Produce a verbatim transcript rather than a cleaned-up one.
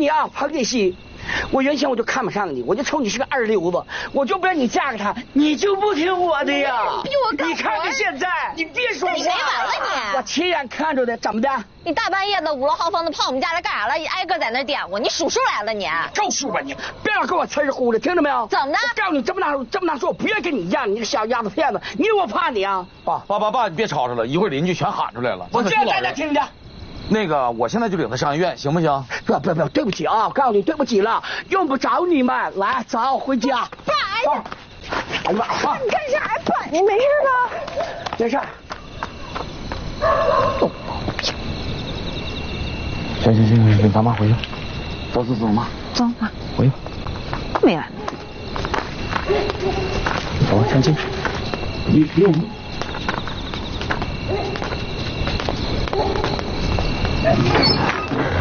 你啊，彭锦熙，我原先我就看不上你，我就瞅你是个二流子，我就不让你嫁给他，你就不听我的呀！ 你逼我干活！ 你看看现在，你别说话！ 你没完了你！ 我亲眼看着的，怎么的？ 你大半夜的五楼豪房的跑我们家来干啥了？你挨个在那点我，你数数来了你？ 够数吧你！别老跟我呲儿呼的，听着没有？ 怎么的？ 我告诉你，这么大这么大说，我不愿意跟你一样，你个小丫头片子，你以为我怕你啊？ 爸爸爸爸，你别吵吵了，一会儿邻居全喊出来了。 我这样在这听着。 那个，我现在就领他上医院，行不行？ 不不不，对不起啊，我告诉你，对不起了，用不着你们，来，走回家。 爸， 走。哎呀妈！啊、 你干啥呀？爸，你没事吧？ 没事。 行行行行，咱妈回去。走走走妈。 走吧。 回去。 没完。 走，先进去。离离我们。